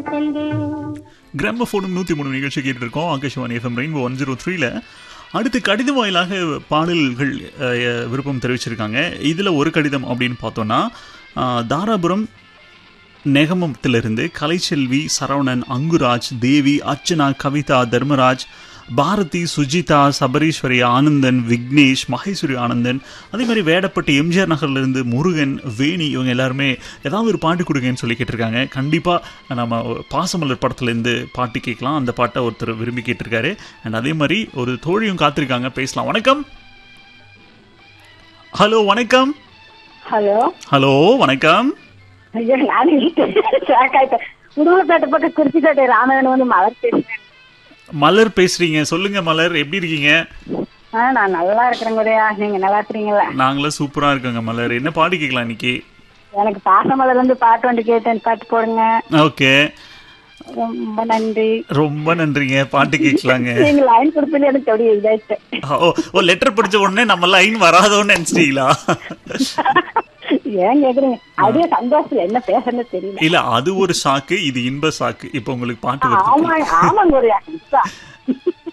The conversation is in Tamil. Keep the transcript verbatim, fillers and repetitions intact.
கிராமபோனும் நூத்தி மூணு நிகழ்ச்சி கேட்டு இருக்கோம். Akashvani FM rainbow one zero த்ரீல அடுத்து கடிதம் வாயிலாக பாடல்கள் அஹ், விருப்பம் தெரிவிச்சிருக்காங்க. இதுல ஒரு கடிதம் அப்படின்னு பார்த்தோம்னா அஹ், தாராபுரம் நெகமத்திலிருந்து கலைச்செல்வி, சரவணன், அங்குராஜ், தேவி, அர்ச்சனா, கவிதா, தர்மராஜ், பாரதி, சுஜிதா, சபரீஸ்வரி, ஆனந்தன், விக்னேஷ், மகேஸ்வரி ஆனந்தன், அதே மாதிரி வேடப்பட்டி எம்ஜிஆர் நகர்லேருந்து முருகன், வேணி, இவங்க எல்லாருமே ஏதாவது ஒரு பாட்டு கொடுங்கன்னு சொல்லி கேட்டிருக்காங்க. கண்டிப்பாக நம்ம பாசமலர் படத்துலேருந்து பாட்டு கேட்கலாம். அந்த பாட்டை ஒருத்தர் விரும்பி கேட்டிருக்காரு. அண்ட் அதே மாதிரி ஒரு தோழியும் காத்திருக்காங்க, பேசலாம். வணக்கம். ஹலோ வணக்கம். ஹலோ ஹலோ வணக்கம். ஐயா நானே ஷாக்காயிட்டேன். உடுமலைப்பேட்டை பக்கம் குறிச்சிக்கோட்டை ராமகன் வந்து மலர் பேசுறேன். மலர் பேசுறீங்க, சொல்லுங்க மலர், எப்படி இருக்கீங்க? ஆ நான் நல்லா இருக்கிறேன் கூடயா, நீங்க நல்லா இருக்கிறீங்களா? நாங்களும் சூப்பரா இருக்கோங்க மலர். என்ன பாட்டு கேட்கலாம் இன்னைக்கு? எனக்கு பாசமலர் வந்து பாட்டு வந்து கேட்டேன், பாட்டு போடுங்க. ஓகே, ரொம்ப நன்றி. ரொம்ப நன்றிங்க. பாட்டு கேட்கலாங்க. நீங்க லைன் கொடுப்பீங்க, எனக்கு அப்படியே இதாயிட்டு. ஓ ஓ லெட்டர் படிச்ச உடனே நம்ம லைன் வராதோன்னு நினைச்சிட்டீங்களா? ஏன் கேக்குறீங்க? அதே சந்தோஷத்துல என்ன பேசுறதுன்னு தெரியல. இல்ல, அது ஒரு சாக்கு, இது இன்ப சாக்கு. இப்ப உங்களுக்கு பாட்டு ஆமா வருது. ஆமாங்க ஒரு